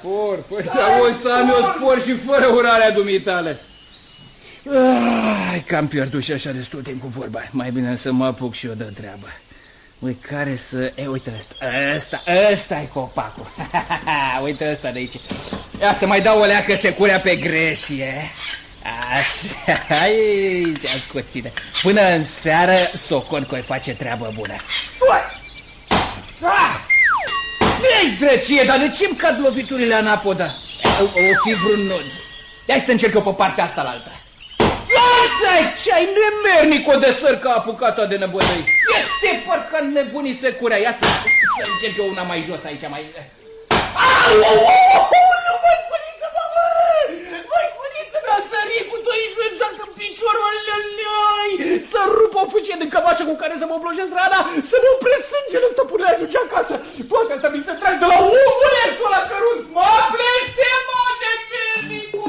spor. Păi o să am eu spor și fără urarea dumitale. Că-am pierdut și așa destul timp cu vorba. Mai bine să mă apuc și eu de treabă. Ui, care să... uite ăsta-i copacul. Uite ăsta de aici. Ia să mai dau o leacă securea pe gresie. Așa, aici, ascuține. Până în seară, socon că-i face treabă bună. Ei, drăcie, dar de ce-mi cad loviturile anapoda? O fi vreun nod. Hai să încerc eu pe partea asta la alta. Lasă-i, ce-ai nemernic-o de săr că a apucat-o de nebădăi. Este parcă nebunii securea. Ia să încerc eu una mai jos aici, mai... Nu, măi, cuniță mea, sări cu 12 exact în piciorul alei, să rup o fucie din cămașă cu care să mă oblojesc rana, să ne opresc sângele, stăpâne, ajunge acasă. Poate asta mi se trag de la omulețul ăla cărunt. Mă blestema de mernicul!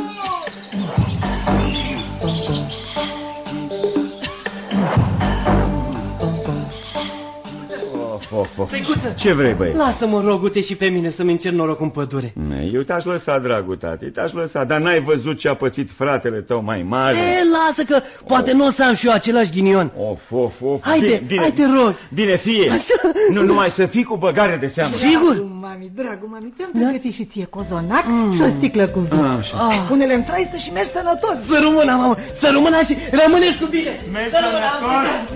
Ce vrei, băi? Lasă-mă, rogute, și pe mine să-mi încerc noroc în pădure. Eu te-aș lăsa, dragul tati, te-aș lăsa, dar n-ai văzut ce a pățit fratele tău mai mare? Lasă că poate nu o să am și eu același ghinion. Of. Haide, te rog. Bine, fie. Nu numai să fii cu băgare de seamă. Sigur? Dragul mami, te-am pregătit și ție cozonac și o sticlă cu vin. Pune-le în traistă și mergi sănătos. Să rămână, mamă, să rămână și rămâneți cu bine. Mergi sănătos.